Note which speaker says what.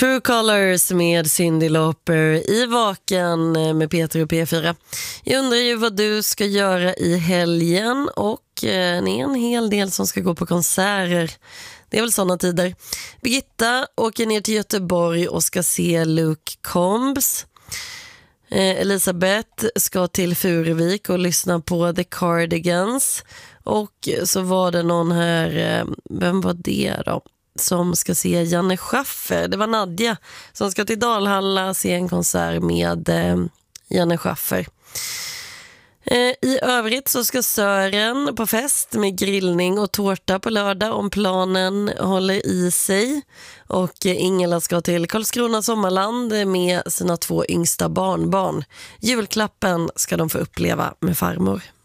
Speaker 1: True Colors med Cyndi Lauper i Vaken med Peter och P4. Jag undrar ju vad du ska göra i helgen, och det är en hel del som ska gå på konserter. Det är väl sådana tider. Birgitta åker ner till Göteborg och ska se Luke Combs. Elisabeth ska till Furuvik och lyssna på The Cardigans. Och så var det någon här, vem var det då? Som ska se Janne Schaffer. Det var Nadja som ska till Dalhalla se en konsert med Janne Schaffer. I övrigt så ska Sören på fest med grillning och tårta på lördag om planen håller i sig. Och Ingela ska till Karlskrona sommarland med sina 2 yngsta barnbarn. Julklappen ska de få uppleva med farmor.